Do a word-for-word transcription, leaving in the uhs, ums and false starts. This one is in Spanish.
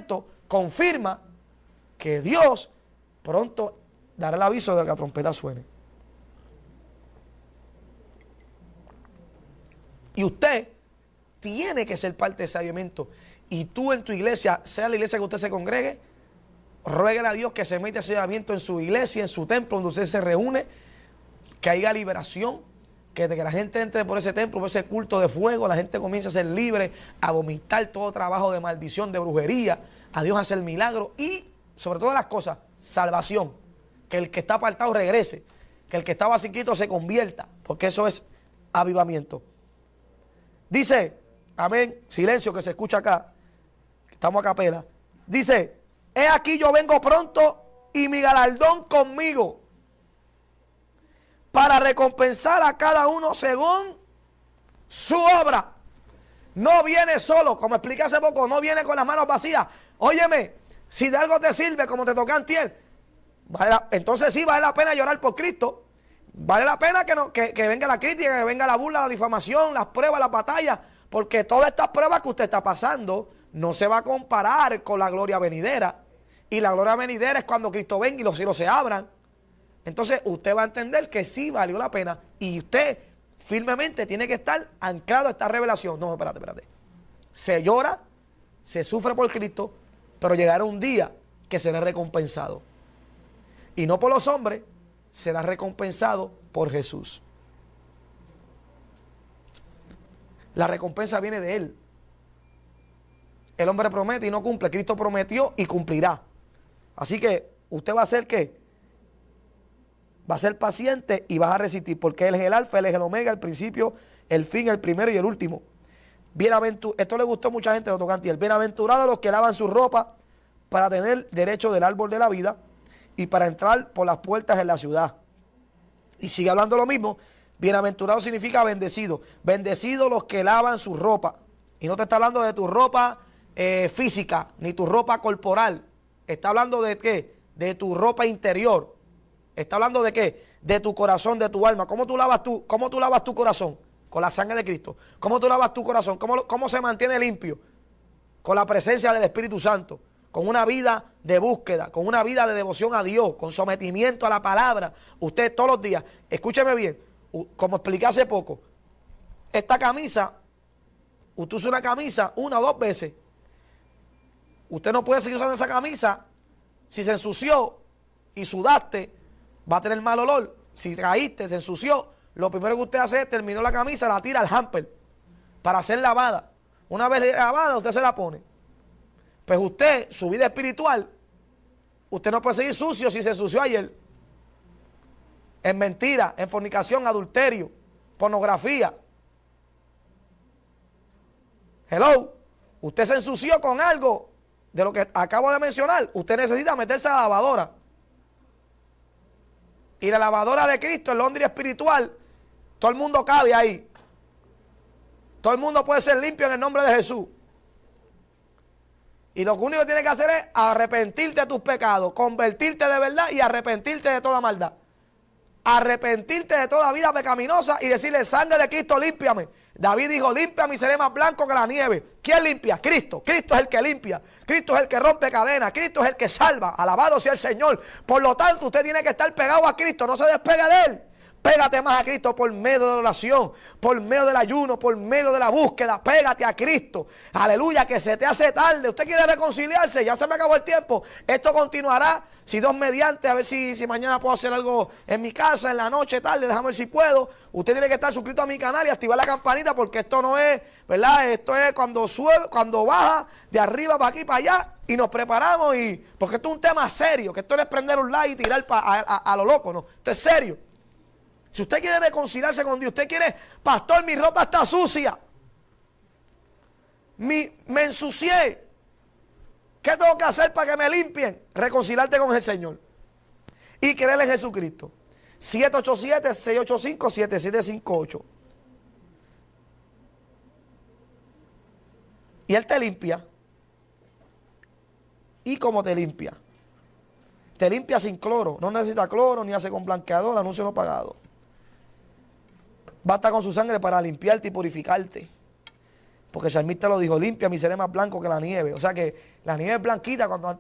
avivamiento confirma que Dios pronto dará el aviso de que la trompeta suene. Y usted tiene que ser parte de ese avivamiento. Y tú en tu iglesia, sea la iglesia que usted se congregue, ruegue a Dios que se meta ese avivamiento en su iglesia, en su templo, donde usted se reúne, que haya liberación, que, que la gente entre por ese templo, por ese culto de fuego, la gente comience a ser libre, a vomitar todo trabajo de maldición, de brujería, a Dios hacer milagros y, sobre todas las cosas, salvación. Que el que está apartado regrese, que el que estaba chiquito se convierta, porque eso es avivamiento. Dice, amén, silencio que se escucha acá, estamos a capela. Dice, he aquí yo vengo pronto y mi galardón conmigo para recompensar a cada uno según su obra. No viene solo, como expliqué hace poco, no viene con las manos vacías. Óyeme, si de algo te sirve, como te toca antier, vale la, entonces sí vale la pena llorar por Cristo. Vale la pena que, no, que, que venga la crítica, que venga la burla, la difamación, las pruebas, las batallas, porque todas estas pruebas que usted está pasando no se va a comparar con la gloria venidera. Y la gloria venidera es cuando Cristo venga y los cielos se abran. Entonces usted va a entender que sí valió la pena y usted firmemente tiene que estar anclado a esta revelación. No, espérate, espérate. Se llora, se sufre por Cristo, pero llegará un día que será recompensado. Y no por los hombres, será recompensado por Jesús. La recompensa viene de Él. El hombre promete y no cumple. Cristo prometió y cumplirá. Así que usted va a ser ¿qué? Va a ser paciente y va a resistir, porque Él es el alfa, Él es el omega, el principio, el fin, el primero y el último. Bienaventurado, esto le gustó a mucha gente, lo toca antes. Bienaventurados los que lavan su ropa para tener derecho del árbol de la vida y para entrar por las puertas en la ciudad. Y sigue hablando lo mismo. Bienaventurado significa bendecido. Bendecidos los que lavan su ropa. Y no te está hablando de tu ropa eh, física, ni tu ropa corporal. Está hablando de qué? De tu ropa interior. Está hablando de qué? De tu corazón, de tu alma. ¿Cómo tú lavas tu, cómo tú lavas tu corazón? Con la sangre de Cristo. ¿Cómo tú lavas tu corazón? ¿Cómo, cómo se mantiene limpio? Con la presencia del Espíritu Santo. Con una vida de búsqueda, con una vida de devoción a Dios, con sometimiento a la palabra. Usted todos los días, escúcheme bien, como expliqué hace poco, esta camisa, usted usa una camisa una o dos veces. Usted no puede seguir usando esa camisa si se ensució y sudaste, va a tener mal olor. Si caíste, se ensució, lo primero que usted hace es terminó la camisa, la tira al hamper para ser lavada. Una vez lavada, usted se la pone. Pues usted, su vida espiritual, usted no puede seguir sucio si se ensució ayer. En mentira, en fornicación, adulterio, pornografía. Hello. Usted se ensució con algo de lo que acabo de mencionar. Usted necesita meterse a la lavadora. Y la lavadora de Cristo, el Londres espiritual, todo el mundo cabe ahí. Todo el mundo puede ser limpio en el nombre de Jesús. Y lo único que tienes que hacer es arrepentirte de tus pecados, convertirte de verdad y arrepentirte de toda maldad. Arrepentirte de toda vida pecaminosa y decirle, sangre de Cristo, límpiame. David dijo, límpiame y seré más blanco que la nieve. ¿Quién limpia? Cristo. Cristo es el que limpia. Cristo es el que rompe cadenas. Cristo es el que salva. Alabado sea el Señor. Por lo tanto, usted tiene que estar pegado a Cristo. No se despegue de Él. Pégate más a Cristo por medio de la oración, por medio del ayuno, por medio de la búsqueda. Pégate a Cristo. Aleluya, que se te hace tarde. Usted quiere reconciliarse, ya se me acabó el tiempo. Esto continuará, si Dios mediante, a ver si, si mañana puedo hacer algo en mi casa, en la noche, tarde, déjame ver si puedo. Usted tiene que estar suscrito a mi canal y activar la campanita porque esto no es, ¿verdad? Esto es cuando sube, cuando baja de arriba para aquí, para allá y nos preparamos. y Porque esto es un tema serio, que esto no es prender un like y tirar pa, a, a, a lo loco, no. Esto es serio. Si usted quiere reconciliarse con Dios, usted quiere, pastor, mi ropa está sucia. Mi, me ensucié. ¿Qué tengo que hacer para que me limpien? Reconciliarte con el Señor. Y creer en Jesucristo. siete ocho siete, seis ocho cinco, siete siete cinco ocho. Y Él te limpia. ¿Y cómo te limpia? Te limpia sin cloro. No necesita cloro, ni hace con blanqueador, anuncio no pagado. Basta con su sangre para limpiarte y purificarte. Porque el salmista lo dijo, limpia mi seré más blanco que la nieve. O sea que la nieve es blanquita cuando